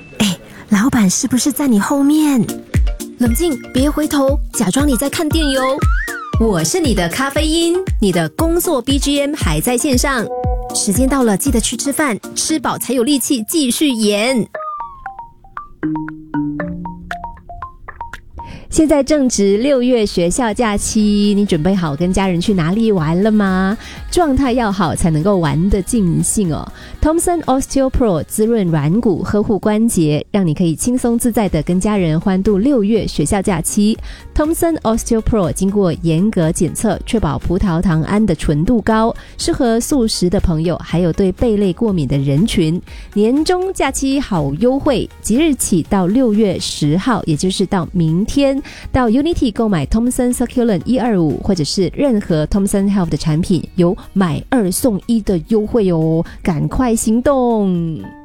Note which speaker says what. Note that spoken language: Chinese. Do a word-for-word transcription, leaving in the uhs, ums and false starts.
Speaker 1: 哎，老板是不是在你后面？冷静，别回头，假装你在看电邮。我是你的咖啡因，你的工作 B G M 还在线上。时间到了，记得去吃饭，吃饱才有力气继续演。现在正值六月学校假期，你准备好跟家人去哪里玩了吗？状态要好才能够玩得尽兴哦。Thomson Osteo Pro 滋润软骨，呵护关节，让你可以轻松自在的跟家人欢度六月学校假期。Thomson Osteo Pro 经过严格检测，确保葡萄糖胺的纯度高，适合素食的朋友，还有对贝类过敏的人群。年终假期好优惠，即日起到六月十号，也就是到明天，到 Unity 购买 Thomson Succulent 一二五或者是任何 Thomson Health 的产品，有买二送一的优惠哦，赶快行动！